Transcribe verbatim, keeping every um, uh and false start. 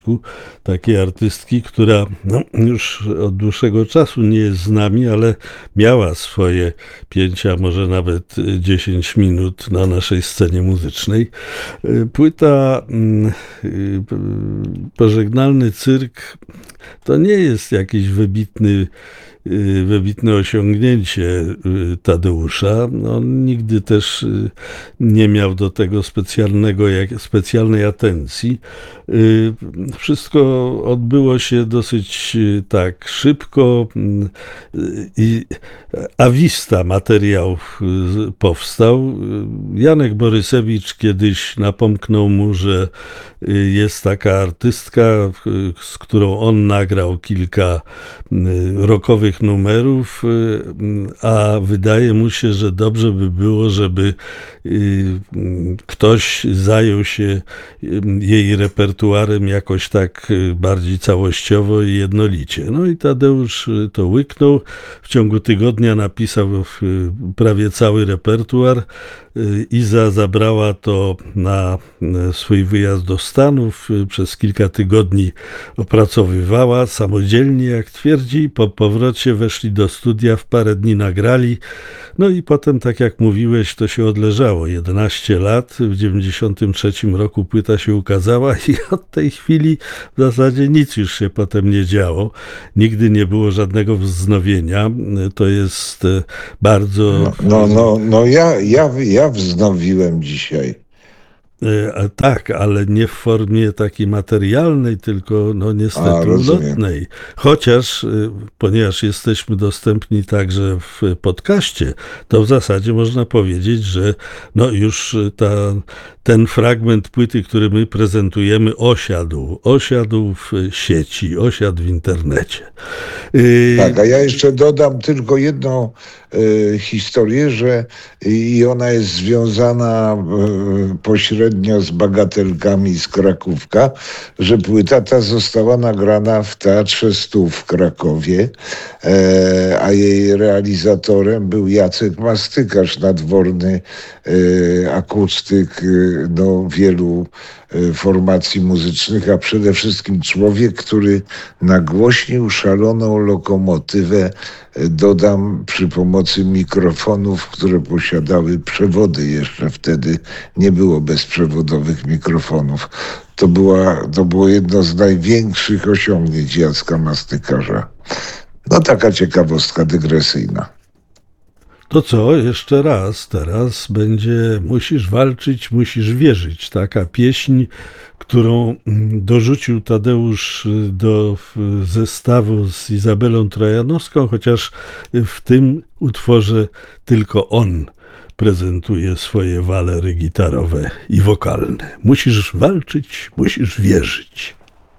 takiej artystki, która no, już od dłuższego czasu nie jest z nami, ale miała swoje pięć, a może nawet dziesięć minut na naszej scenie muzycznej. Płyta mm, y, Pożegnalny cyrk to nie jest jakiś wybitny y, wybitne osiągnięcie y, Tadeusza. On nigdy też y, nie miał do tego specjalnego, jak, specjalnej atencji. Y, Wszystko odbyło się dosyć y, tak szybko y, i awista materiał y, powstał. Y, Janek Borysewicz kiedyś napomknął mu, że y, jest taka artystka, y, z którą on nagrał kilka y, rockowych numerów, y, a wydaje mu się, że dobrze by było, żeby y, ktoś zajął się y, jej repertuarem jakoś tak y, bardziej całościowo i jednolicie. No i Tadeusz y, to łyknął. W ciągu tygodnia napisał y, prawie cały repertuar. Y, Iza zabrała to na y, swój wyjazd do Stanów. Y, Przez kilka tygodni opracowywała samodzielnie, jak twierdzi. Po powrocie weszli do studia, w parę dni nagrali. No i potem, tak jak mówiłeś, to się odleżało. jedenaście lat. W dziewięćdziesiątym trzecim roku płyta się ukazała i od tej chwili w zasadzie nic już się potem nie działo. Nigdy nie było żadnego wznowienia. To jest e, bardzo... No, no, no, no ja, ja, ja wznowiłem dzisiaj. E, a Tak, ale nie w formie takiej materialnej, tylko no niestety A, rozumiem. ulotnej. Chociaż, e, ponieważ jesteśmy dostępni także w podcaście, to w zasadzie można powiedzieć, że no już ta, ten fragment płyty, który my prezentujemy, osiadł. Osiadł w sieci, osiadł w internecie. E, Tak, a ja jeszcze dodam tylko jedną e, historię, że i ona jest związana e, pośrednio z bagatelkami z Krakówka, że płyta ta została nagrana w Teatrze Stu w Krakowie, e, a jej realizatorem był Jacek Mastykarz, nadworny e, akustyk e, no, wielu e, formacji muzycznych, a przede wszystkim człowiek, który nagłośnił szaloną lokomotywę, e, dodam, przy pomocy mikrofonów, które posiadały przewody. Jeszcze wtedy nie było bezprzewodowych mikrofonów. To, była, to było jedno z największych osiągnięć Jacka Mastykarza. No taka ciekawostka dygresyjna. To co, jeszcze raz, teraz będzie Musisz walczyć, musisz wierzyć. Taka pieśń, którą mm, dorzucił Tadeusz y, do w, zestawu z Izabelą Trojanowską, chociaż w tym utworze tylko on prezentuje swoje walery gitarowe i wokalne. Musisz walczyć, musisz wierzyć.